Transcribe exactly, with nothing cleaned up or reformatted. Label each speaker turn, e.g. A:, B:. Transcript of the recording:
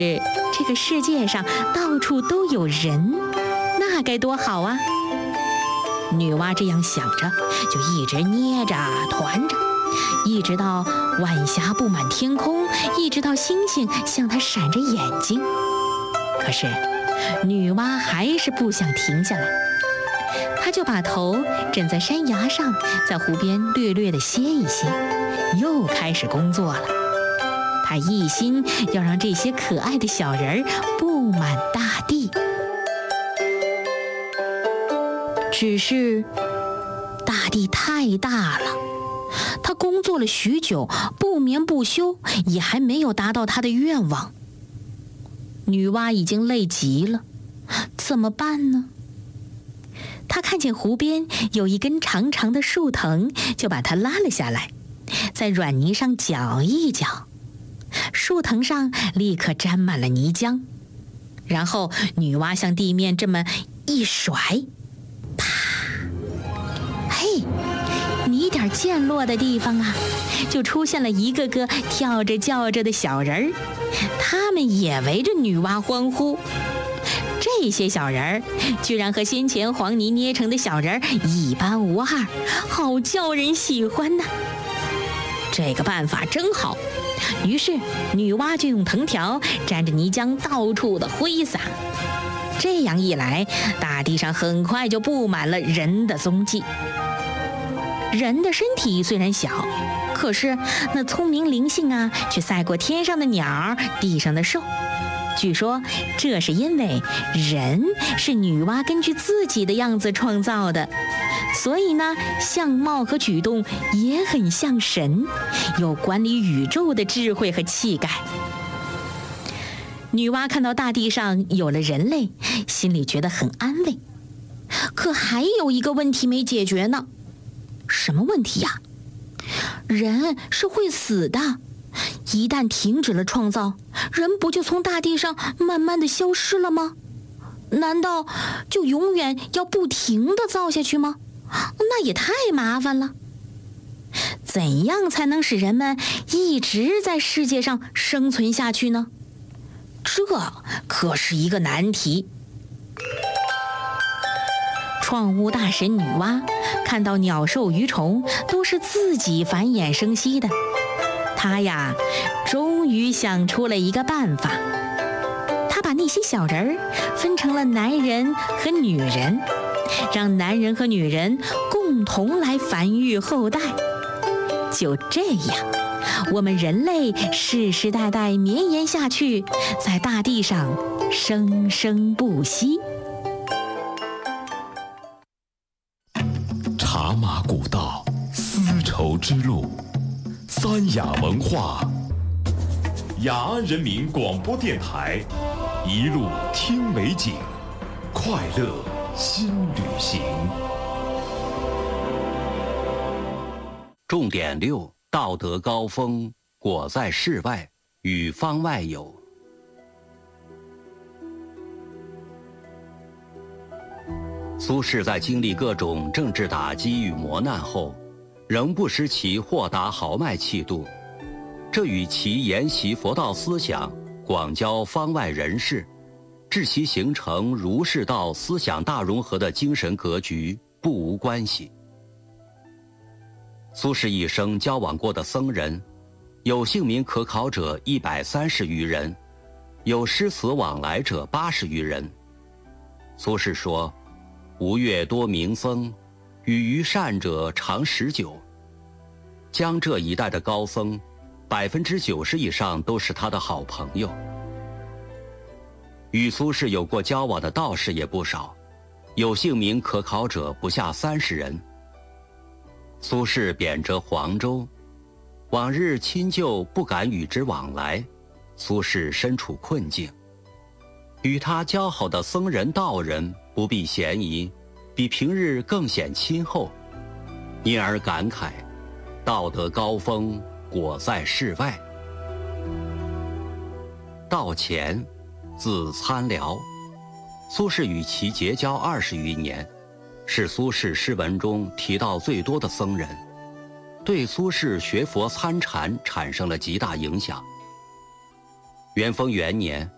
A: 这个世界上到处都有人，那该多好啊！女娲这样想着，就一直捏着团着，一直到晚霞布满天空，一直到星星向她闪着眼睛。可是女娲还是不想停下来，她就把头枕在山崖上，在湖边略略地歇一歇，又开始工作了。她一心要让这些可爱的小人儿布满大地。只是大地太大了，她工作了许久，不眠不休，也还没有达到她的愿望。女娲已经累极了，怎么办呢？她看见湖边有一根长长的树藤，就把它拉了下来，在软泥上搅一搅，树藤上立刻沾满了泥浆。然后女娲向地面这么一甩，啪！嘿，泥点溅落的地方啊，就出现了一个个跳着叫着的小人儿，他们也围着女娲欢呼。这些小人儿居然和先前黄泥捏成的小人儿一般无二，好叫人喜欢呢。这个办法真好，于是女娲就用藤条沾着泥浆到处的挥洒。这样一来，大地上很快就布满了人的踪迹。人的身体虽然小，可是那聪明灵性啊，却赛过天上的鸟，地上的兽。据说这是因为人是女娲根据自己的样子创造的，所以呢，相貌和举动也很像神，有管理宇宙的智慧和气概。女娲看到大地上有了人类，心里觉得很安慰。可还有一个问题没解决呢。什么问题呀？人是会死的，一旦停止了创造，人不就从大地上慢慢的消失了吗？难道就永远要不停地造下去吗？那也太麻烦了。怎样才能使人们一直在世界上生存下去呢？这可是一个难题。创物大神女娲看到鸟兽鱼虫都是自己繁衍生息的，她呀，终于想出了一个办法。她把那些小人儿分成了男人和女人，让男人和女人共同来繁育后代。就这样，我们人类世世代代绵延下去，在大地上生生不息。
B: 茶马古道，丝绸之路，三雅文化，雅安人民广播电台，一路听美景，快乐新旅行。
C: 重点六：道德高峰，果在世外，与方外有。苏轼在经历各种政治打击与磨难后，仍不失其豁达豪迈气度，这与其研习佛道思想，广交方外人士，致其形成儒释道思想大融合的精神格局不无关系。苏轼一生交往过的僧人，有姓名可考者一百三十余人，有诗词往来者八十余人。苏轼说：“吴越多名僧，与于善者常十九。”江浙一带的高僧，百分之九十以上都是他的好朋友。与苏轼有过交往的道士也不少，有姓名可考者不下三十人。苏轼贬谪黄州，往日亲旧不敢与之往来，苏轼身处困境。与他交好的僧人道人不避嫌疑，比平日更显亲厚，因而感慨道德高峰，果在世外。道乾，字参辽，苏轼与其结交二十余年，是苏轼诗文中提到最多的僧人，对苏轼学佛参禅产生了极大影响。元丰元年，